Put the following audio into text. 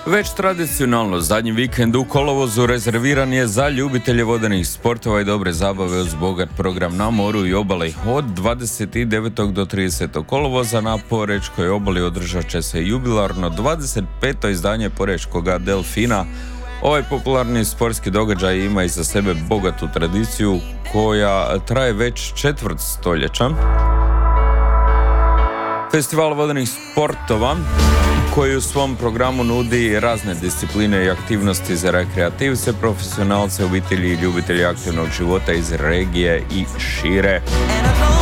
Već tradicionalno zadnji vikend u kolovozu rezerviran je za ljubitelje vodenih sportova i dobre zabave uz bogat program na moru i obali. Od 29. do 30. kolovoza na Porečkoj obali održat će se jubilarno 25. izdanje Porečkoga delfina. Ovaj popularni sportski događaj ima iza sebe bogatu tradiciju koja traje već četvrt stoljeća. Festival vodenih sportova koji u svom programu nudi razne discipline i aktivnosti za rekreativce, profesionalce, obitelji i ljubitelji aktivnog života iz regije i šire.